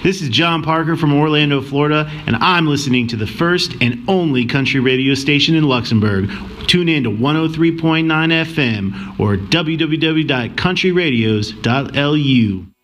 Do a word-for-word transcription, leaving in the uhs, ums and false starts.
This is John Parker from Orlando, Florida, and I'm listening to the first and only country radio station in Luxembourg. Tune in to one oh three point nine F M or w w w dot country radios dot l u.